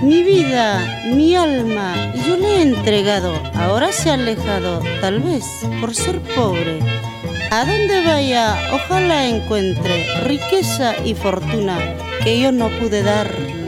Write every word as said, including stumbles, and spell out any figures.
Mi vida, mi alma, yo le he entregado. Ahora se ha alejado, tal vez por ser pobre. A donde vaya, ojalá encuentre riqueza y fortuna que yo no pude darle.